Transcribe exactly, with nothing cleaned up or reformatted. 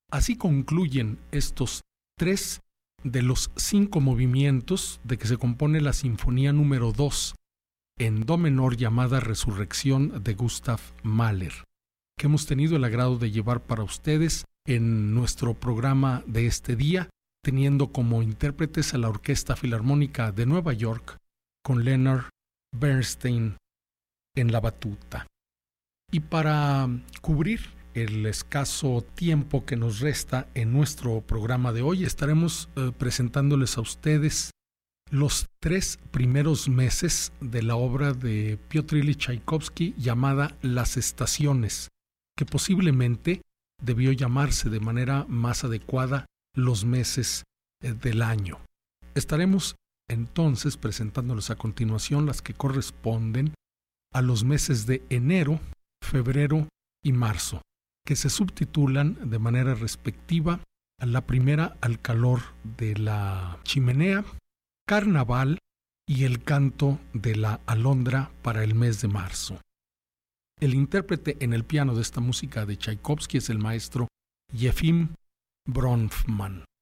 Así concluyen estos tres de los cinco movimientos de que se compone la Sinfonía número dos en do menor llamada Resurrección de Gustav Mahler, que hemos tenido el agrado de llevar para ustedes en nuestro programa de este día, teniendo como intérpretes a la Orquesta Filarmónica de Nueva York con Leonard Bernstein en la batuta. Y para cubrir el escaso tiempo que nos resta en nuestro programa de hoy, estaremos eh, presentándoles a ustedes los tres primeros meses de la obra de Piotr Ilich Tchaikovsky llamada Las Estaciones, que posiblemente debió llamarse de manera más adecuada Los Meses eh, del Año. Estaremos entonces presentándoles a continuación las que corresponden a los meses de enero, febrero y marzo, que se subtitulan de manera respectiva a la primera Al calor de la chimenea, Carnaval y El canto de la alondra para el mes de marzo. El intérprete en el piano de esta música de Tchaikovsky es el maestro Yefim Bronfman.